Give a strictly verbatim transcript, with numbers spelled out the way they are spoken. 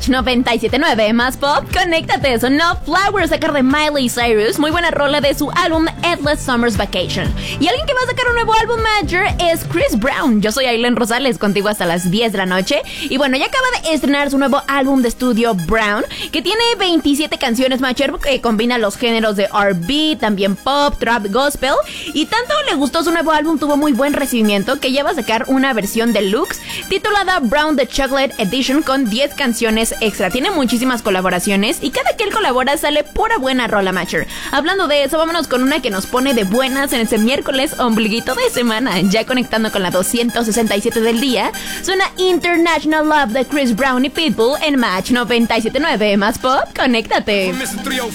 Match noventa y siete punto nueve más pop, conéctate. Sonó Flowers, sacar de Miley Cyrus, muy buena rola de su álbum Endless Summer's Vacation. Y alguien que va a sacar un nuevo álbum, Matcher, es Chris Brown. Yo soy Aileen Rosales, contigo hasta las diez de la noche. Y bueno, ya acaba de estrenar su nuevo álbum de estudio Brown, que tiene veintisiete canciones, Matcher, que combina los géneros de R and B, también pop, trap, gospel. Y tanto le gustó su nuevo álbum, tuvo muy buen recibimiento, que ya va a sacar una versión deluxe titulada Brown The Chocolate Edition con diez canciones extra. Tiene muchísimas colaboraciones y cada que él colabora sale pura buena rola, Matcher. Hablando de eso, vámonos con una que nos pone de buenas en este miércoles ombliguito de semana. Ya conectando con la doscientos sesenta y siete del día, suena International Love de Chris Brown y Pitbull en Match noventa y siete punto nueve más pop, conéctate.